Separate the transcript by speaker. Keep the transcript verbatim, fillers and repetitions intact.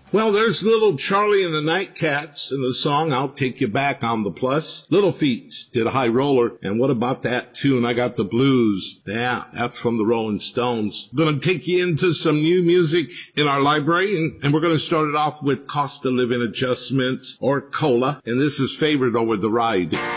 Speaker 1: Well, there's little Charlie and the Nightcaps in the song I'll Take You Back on the Plus. Little Feat did a High Roller, and what about that tune, I Got the Blues? Yeah, that's from the Rolling Stones. I'm going to take you into some new music in our library, and, and we're going to start it off with Cost of Living Adjustment, or COLA, and this is Favored Over the Ride.